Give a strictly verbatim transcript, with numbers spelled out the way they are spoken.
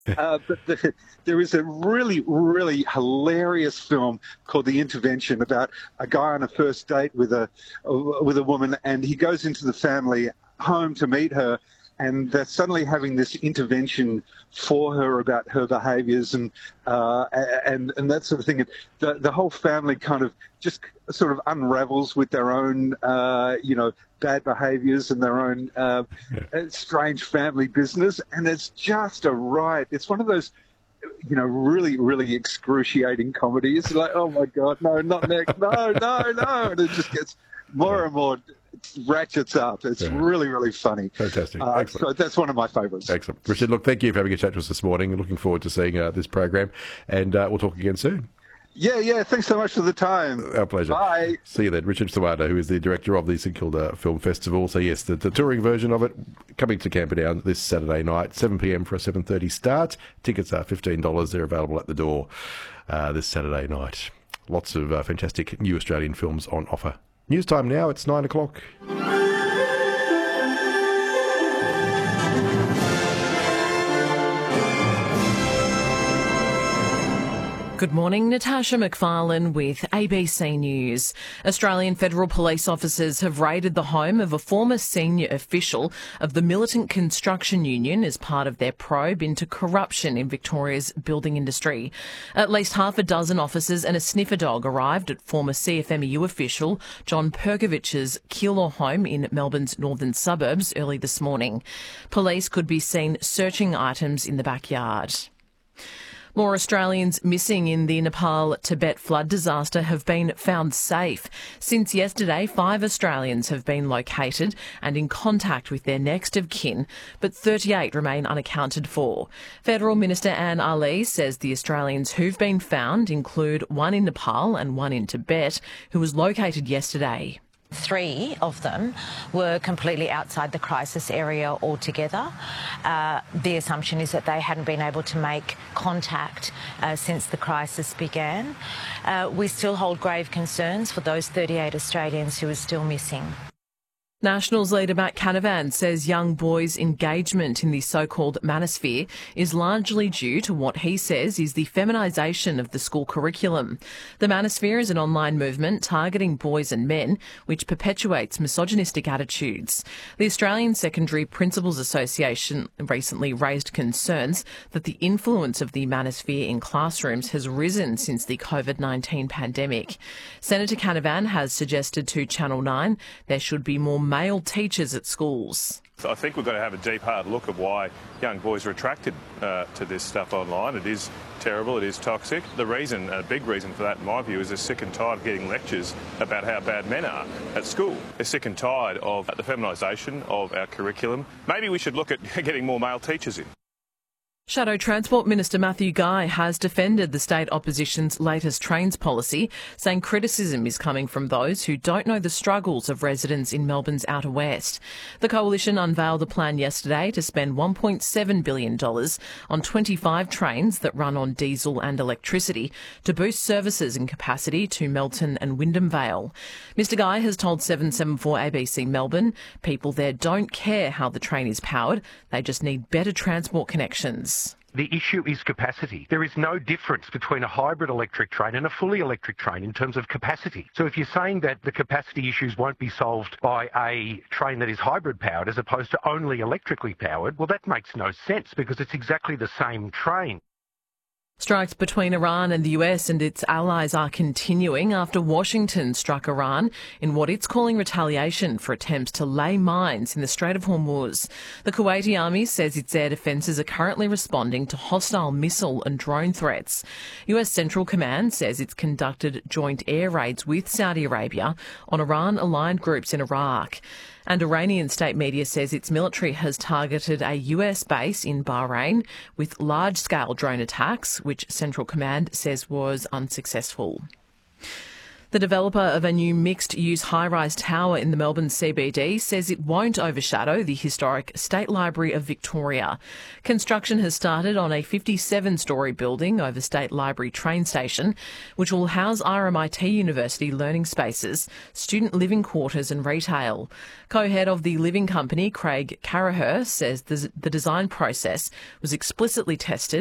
Uh, but the, there is a really, really hilarious film called The Intervention about a guy on a first date with a with a woman, and he goes into the family home to meet her, and they're suddenly having this intervention for her about her behaviours and uh, and and that sort of thing. And the the whole family kind of just sort of unravels with their own uh, you know bad behaviours and their own uh, strange family business, and it's just a riot. It's one of those you know really really excruciating comedies. It's like, oh my god, no, not next, no, no, no, and it just gets more and more ratchets up. It's yeah. really, really funny. Fantastic. Uh, Excellent. So that's one of my favourites. Excellent. Richard, look, thank you for having a chat to us this morning. Looking forward to seeing uh, this program, and uh, we'll talk again soon. Yeah, yeah. Thanks so much for the time. Our pleasure. Bye. See you then. Richard Sawada, who is the director of the St Kilda Film Festival. So yes, the, the touring version of it coming to Camperdown this Saturday night, seven p.m. for a seven thirty start. Tickets are fifteen dollars. They're available at the door uh, this Saturday night. Lots of uh, fantastic new Australian films on offer. News time now. It's nine o'clock. Good morning, Natasha McFarlane with A B C News. Australian federal police officers have raided the home of a former senior official of the Militant Construction Union as part of their probe into corruption in Victoria's building industry. At least half a dozen officers and a sniffer dog arrived at former C F M E U official John Perkovich's Keilor home in Melbourne's northern suburbs early this morning. Police could be seen searching items in the backyard. More Australians missing in the Nepal-Tibet flood disaster have been found safe. Since yesterday, five Australians have been located and in contact with their next of kin, but thirty-eight remain unaccounted for. Federal Minister Anne Ali says the Australians who've been found include one in Nepal and one in Tibet, who was located yesterday. Three of them were completely outside the crisis area altogether. Uh, the assumption is that they hadn't been able to make contact uh, since the crisis began. Uh, we still hold grave concerns for those thirty-eight Australians who are still missing. Nationals leader Matt Canavan says young boys' engagement in the so-called manosphere is largely due to what he says is the feminisation of the school curriculum. The manosphere is an online movement targeting boys and men, which perpetuates misogynistic attitudes. The Australian Secondary Principals Association recently raised concerns that the influence of the manosphere in classrooms has risen since the COVID nineteen pandemic. Senator Canavan has suggested to Channel nine there should be more male teachers at schools. I think we've got to have a deep, hard look at why young boys are attracted uh, to this stuff online. It is terrible, it is toxic. The reason, a big reason for that, in my view, is they're sick and tired of getting lectures about how bad men are at school. They're sick and tired of the feminisation of our curriculum. Maybe we should look at getting more male teachers in. Shadow Transport Minister Matthew Guy has defended the state opposition's latest trains policy, saying criticism is coming from those who don't know the struggles of residents in Melbourne's outer west. The coalition unveiled a plan yesterday to spend one point seven billion dollars on twenty-five trains that run on diesel and electricity to boost services and capacity to Melton and Wyndham Vale. Mister Guy has told seven seventy-four A B C Melbourne people there don't care how the train is powered, they just need better transport connections. The issue is capacity. There is no difference between a hybrid electric train and a fully electric train in terms of capacity. So if you're saying that the capacity issues won't be solved by a train that is hybrid powered as opposed to only electrically powered, well, that makes no sense because it's exactly the same train. Strikes between Iran and the U S and its allies are continuing after Washington struck Iran in what it's calling retaliation for attempts to lay mines in the Strait of Hormuz. The Kuwaiti army says its air defences are currently responding to hostile missile and drone threats. U S Central Command says it's conducted joint air raids with Saudi Arabia on Iran-aligned groups in Iraq. And Iranian state media says its military has targeted a U S base in Bahrain with large-scale drone attacks, which Central Command says was unsuccessful. The developer of a new mixed-use high-rise tower in the Melbourne C B D says it won't overshadow the historic State Library of Victoria. Construction has started on a fifty-seven storey building over State Library train station, which will house R M I T University learning spaces, student living quarters and retail. Co-head of the living company, Craig Carraher, says the design process was explicitly tested